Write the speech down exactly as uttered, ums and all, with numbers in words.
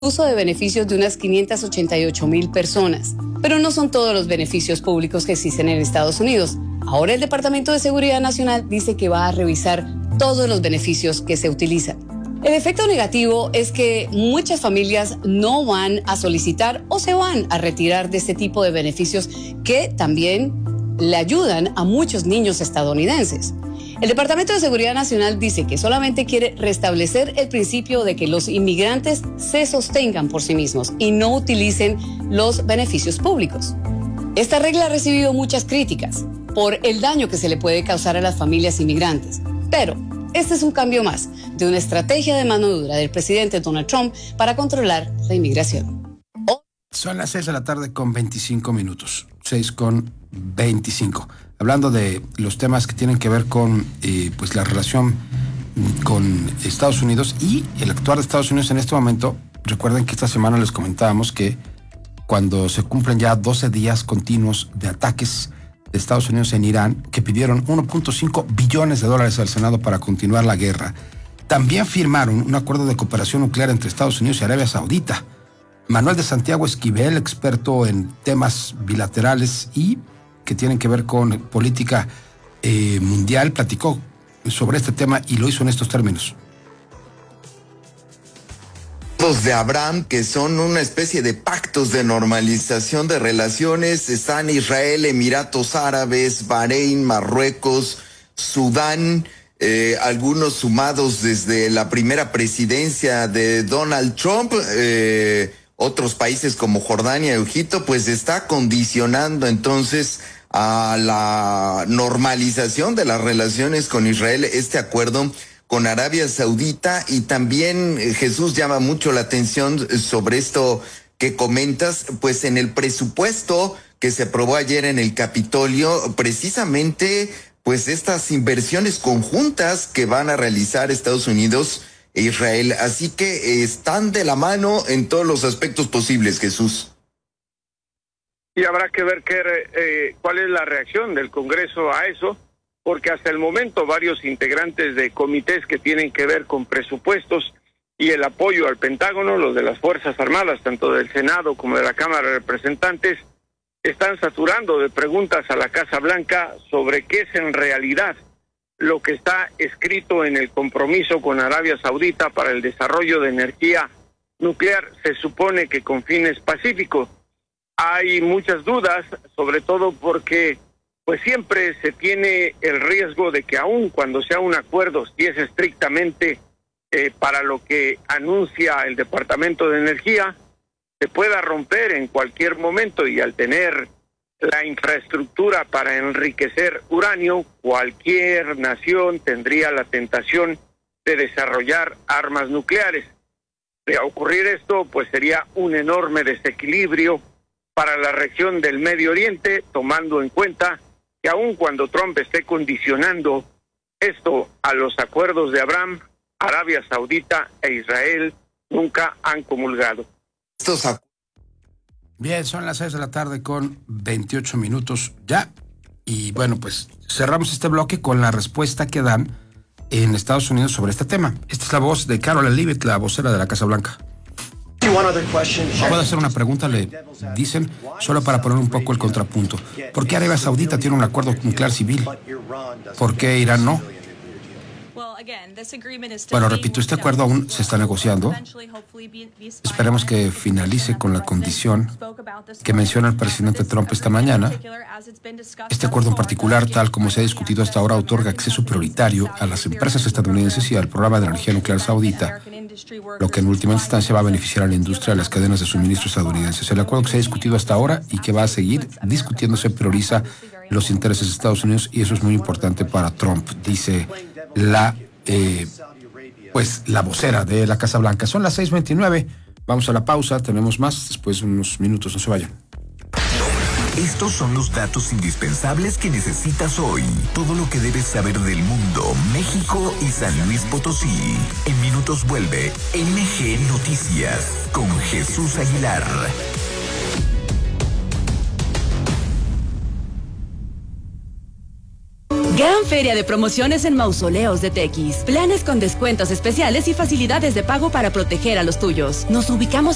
uso de beneficios de unas quinientas ochenta y ocho mil personas. Pero no son todos los beneficios públicos que existen en Estados Unidos. Ahora el Departamento de Seguridad Nacional dice que va a revisar todos los beneficios que se utilizan. El efecto negativo es que muchas familias no van a solicitar o se van a retirar de este tipo de beneficios que también le ayudan a muchos niños estadounidenses. El Departamento de Seguridad Nacional dice que solamente quiere restablecer el principio de que los inmigrantes se sostengan por sí mismos y no utilicen los beneficios públicos. Esta regla ha recibido muchas críticas por el daño que se le puede causar a las familias inmigrantes. Pero este es un cambio más de una estrategia de mano dura del presidente Donald Trump para controlar la inmigración. Oh. Son las seis de la tarde con veinticinco minutos. seis con veinticinco. Hablando de los temas que tienen que ver con eh, pues la relación con Estados Unidos y el actuar de Estados Unidos en este momento. Recuerden que esta semana les comentábamos que cuando se cumplen ya doce días continuos de ataques de Estados Unidos en Irán, que pidieron uno punto cinco billones de dólares al Senado para continuar la guerra, también firmaron un acuerdo de cooperación nuclear entre Estados Unidos y Arabia Saudita. Manuel de Santiago Esquivel, experto en temas bilaterales y que tienen que ver con política eh, mundial, platicó sobre este tema y lo hizo en estos términos. De Abraham, que son una especie de pactos de normalización de relaciones, están Israel, Emiratos Árabes, Bahrein, Marruecos, Sudán, eh, algunos sumados desde la primera presidencia de Donald Trump, eh, otros países como Jordania y Egipto, pues está condicionando entonces a la normalización de las relaciones con Israel este acuerdo con Arabia Saudita. Y también, Jesús, llama mucho la atención sobre esto que comentas, pues en el presupuesto que se aprobó ayer en el Capitolio, precisamente pues estas inversiones conjuntas que van a realizar Estados Unidos e Israel. Así que están de la mano en todos los aspectos posibles, Jesús. Y habrá que ver qué, eh, cuál es la reacción del Congreso a eso, porque hasta el momento varios integrantes de comités que tienen que ver con presupuestos y el apoyo al Pentágono, los de las Fuerzas Armadas, tanto del Senado como de la Cámara de Representantes, están saturando de preguntas a la Casa Blanca sobre qué es en realidad lo que está escrito en el compromiso con Arabia Saudita para el desarrollo de energía nuclear, se supone que con fines pacíficos. Hay muchas dudas, sobre todo porque pues siempre se tiene el riesgo de que aun cuando sea un acuerdo, si es estrictamente eh, para lo que anuncia el Departamento de Energía, se pueda romper en cualquier momento, y al tener la infraestructura para enriquecer uranio, cualquier nación tendría la tentación de desarrollar armas nucleares. De ocurrir esto, pues sería un enorme desequilibrio para la región del Medio Oriente, tomando en cuenta que aun cuando Trump esté condicionando esto a los acuerdos de Abraham, Arabia Saudita e Israel nunca han comulgado. Estos Bien, son las seis de la tarde con veintiocho minutos ya. Y bueno, pues cerramos este bloque con la respuesta que dan en Estados Unidos sobre este tema. Esta es la voz de Carolyn Leavitt, la vocera de la Casa Blanca. Puedo hacer una pregunta, le dicen, solo para poner un poco el contrapunto. ¿Por qué Arabia Saudita tiene un acuerdo nuclear civil? ¿Por qué Irán no? Bueno, repito, este acuerdo aún se está negociando. Esperemos que finalice con la condición que menciona el presidente Trump esta mañana. Este acuerdo en particular, tal como se ha discutido hasta ahora, otorga acceso prioritario a las empresas estadounidenses y al programa de energía nuclear saudita, lo que en última instancia va a beneficiar a la industria de las cadenas de suministro estadounidenses. El acuerdo que se ha discutido hasta ahora y que va a seguir discutiéndose prioriza los intereses de Estados Unidos, y eso es muy importante para Trump, dice la eh, pues la vocera de la Casa Blanca. Son las seis veintinueve, vamos a la pausa, tenemos más después de unos minutos, no se vayan. Estos son los datos indispensables que necesitas hoy. Todo lo que debes saber del mundo, México y San Luis Potosí. En minutos vuelve N G Noticias con Jesús Aguilar. Gran feria de promociones en Mausoleos de Tequis. Planes con descuentos especiales y facilidades de pago para proteger a los tuyos. Nos ubicamos